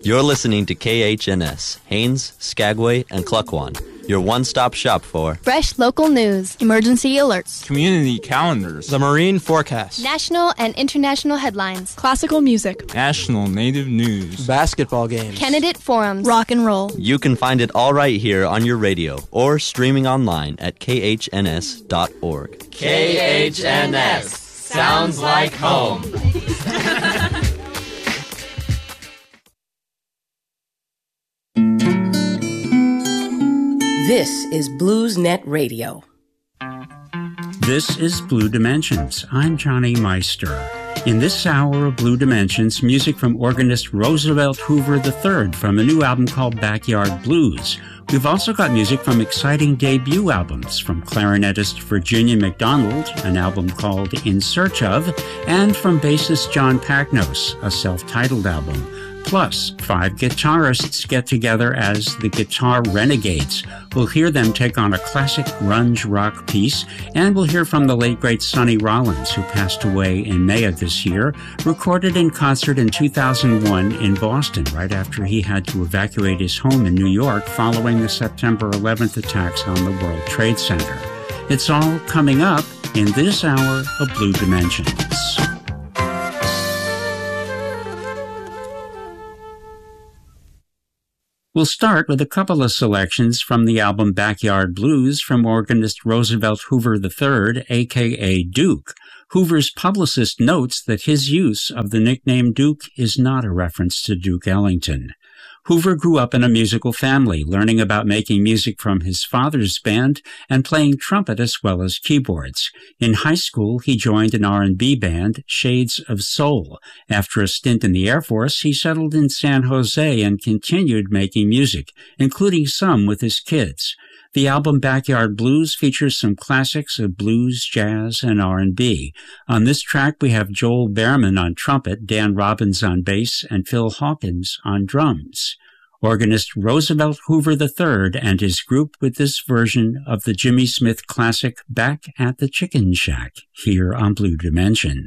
You're listening to KHNS, Haines, Skagway, and Cluckwan, your one-stop shop for fresh local news, emergency alerts, community calendars, the marine forecast, national and international headlines, classical music, national native news, basketball games, candidate forums, rock and roll. You can find it all right here on your radio or streaming online at khns.org. KHNS sounds like home. This is BluesNet Radio. This is Blue Dimensions. I'm Johnny Meister. In this hour of Blue Dimensions, music from organist Roosevelt Hoover III from a new album called Backyard Blues. We've also got music from exciting debut albums from clarinetist Virginia McDonald, an album called In Search Of, and from bassist John Pagnos, a self-titled album. Plus, 5 guitarists get together as the Guitar Renegades. We'll hear them take on a classic grunge rock piece, and we'll hear from the late great Sonny Rollins, who passed away in May of this year, recorded in concert in 2001 in Boston, right after he had to evacuate his home in New York following the September 11th attacks on the World Trade Center. It's all coming up in this hour of Blue Dimensions. We'll start with a couple of selections from the album Backyard Blues from organist Roosevelt Hoover III, a.k.a. Duke. Hoover's publicist notes that his use of the nickname Duke is not a reference to Duke Ellington. Hoover grew up in a musical family, learning about making music from his father's band and playing trumpet as well as keyboards. In high school, he joined an R&B band, Shades of Soul. After a stint in the Air Force, he settled in San Jose and continued making music, including some with his kids. The album Backyard Blues features some classics of blues, jazz, and R&B. On this track, we have Joel Behrman on trumpet, Dan Robbins on bass, and Phil Hawkins on drums. Organist Roosevelt Hoover III and his group with this version of the Jimmy Smith classic Back at the Chicken Shack, here on Blue Dimensions.